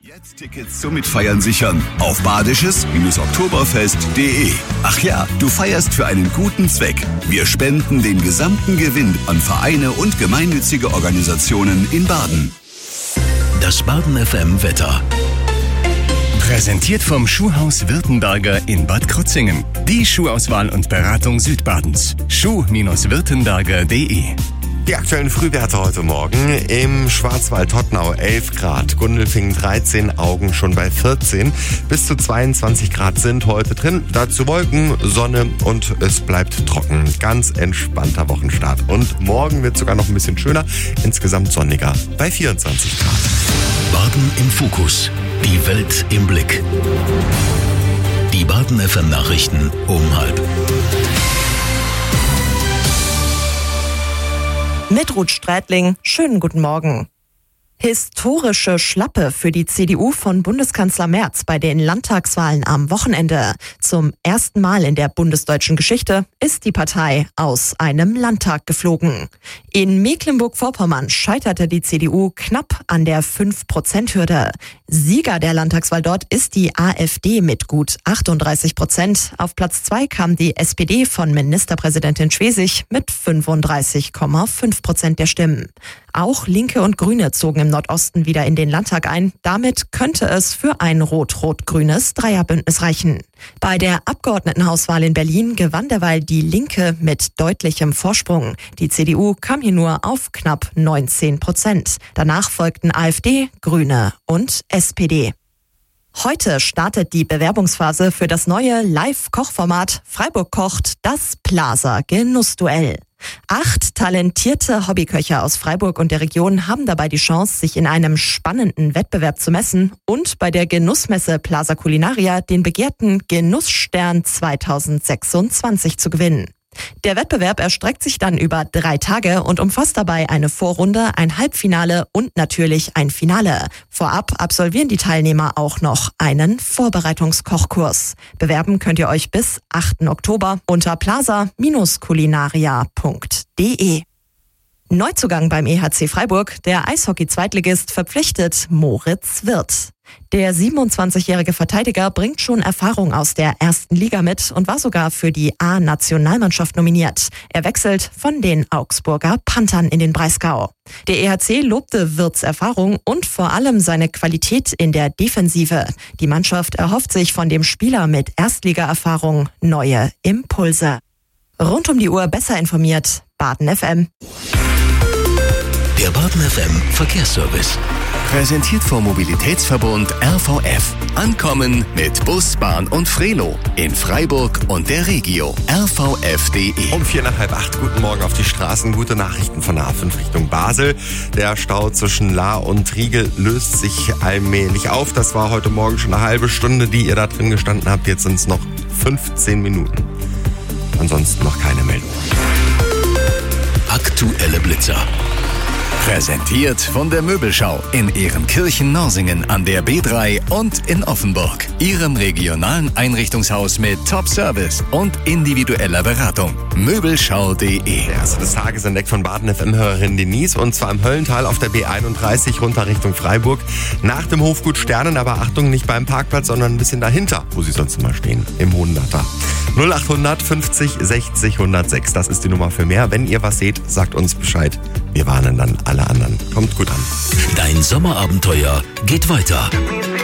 Jetzt Tickets zum Mitfeiern sichern auf badisches-oktoberfest.de. Ach ja, du feierst für einen guten Zweck. Wir spenden den gesamten Gewinn an Vereine und gemeinnützige Organisationen in Baden. Das Baden FM Wetter. Präsentiert vom Schuhhaus Württemberger in Bad Krozingen. Die Schuhauswahl und Beratung Südbadens. Schuh-württemberger.de. Die aktuellen Frühwerte heute Morgen. Im Schwarzwald Todtnau 11 Grad, Gundelfingen 13, Augen schon bei 14. Bis zu 22 Grad sind heute drin. Dazu Wolken, Sonne und es bleibt trocken. Ganz entspannter Wochenstart. Und morgen wird sogar noch ein bisschen schöner, insgesamt sonniger bei 24 Grad. Baden im Fokus. Die Welt im Blick. Die Baden FM Nachrichten um 12:30. Mit Ruth Strätling, schönen guten Morgen. Historische Schlappe für die CDU von Bundeskanzler Merz bei den Landtagswahlen am Wochenende. Zum ersten Mal in der bundesdeutschen Geschichte ist die Partei aus einem Landtag geflogen. In Mecklenburg-Vorpommern scheiterte die CDU knapp an der 5%-Hürde. Sieger der Landtagswahl dort ist die AfD mit gut 38%. Auf Platz 2 kam die SPD von Ministerpräsidentin Schwesig mit 35,5% der Stimmen. Auch Linke und Grüne zogen im Nordosten wieder in den Landtag ein. Damit könnte es für ein rot-rot-grünes Dreierbündnis reichen. Bei der Abgeordnetenhauswahl in Berlin gewann derweil die Linke mit deutlichem Vorsprung. Die CDU kam hier nur auf knapp 19%. Danach folgten AfD, Grüne und SPD. Heute startet die Bewerbungsphase für das neue Live-Kochformat Freiburg kocht, das Plaza-Genussduell. 8 talentierte Hobbyköche aus Freiburg und der Region haben dabei die Chance, sich in einem spannenden Wettbewerb zu messen und bei der Genussmesse Plaza Culinaria den begehrten Genussstern 2026 zu gewinnen. Der Wettbewerb erstreckt sich dann über 3 Tage und umfasst dabei eine Vorrunde, ein Halbfinale und natürlich ein Finale. Vorab absolvieren die Teilnehmer auch noch einen Vorbereitungskochkurs. Bewerben könnt ihr euch bis 8. Oktober unter plaza-culinaria.de. Neuzugang beim EHC Freiburg, der Eishockey-Zweitligist verpflichtet Moritz Wirth. Der 27-jährige Verteidiger bringt schon Erfahrung aus der ersten Liga mit und war sogar für die A-Nationalmannschaft nominiert. Er wechselt von den Augsburger Panthern in den Breisgau. Der EHC lobte Wirths Erfahrung und vor allem seine Qualität in der Defensive. Die Mannschaft erhofft sich von dem Spieler mit Erstliga-Erfahrung neue Impulse. Rund um die Uhr besser informiert, Baden FM. Der Baden FM Verkehrsservice. Präsentiert vom Mobilitätsverbund RVF. Ankommen mit Bus, Bahn und Frelo. In Freiburg und der Regio. rvf.de. Um 7:45, guten Morgen auf die Straßen. Gute Nachrichten von der A5 Richtung Basel. Der Stau zwischen Lahr und Riegel löst sich allmählich auf. Das war heute Morgen schon eine halbe Stunde, die ihr da drin gestanden habt. Jetzt sind es noch 15 Minuten. Ansonsten noch keine Meldung. Aktuelle Blitzer. Präsentiert von der Möbelschau in Ehrenkirchen-Norsingen an der B3 und in Offenburg. Ihrem regionalen Einrichtungshaus mit Top-Service und individueller Beratung. Möbelschau.de. Der erste des Tages entdeckt von Baden FM-Hörerin Denise, und zwar im Höllental auf der B31 runter Richtung Freiburg. Nach dem Hofgut Sternen, aber Achtung, nicht beim Parkplatz, sondern ein bisschen dahinter, wo sie sonst immer stehen, im Hohenlatter. 0800 50 60 106, das ist die Nummer für mehr. Wenn ihr was seht, sagt uns Bescheid. Wir warnen dann alle anderen. Kommt gut an. Dein Sommerabenteuer geht weiter.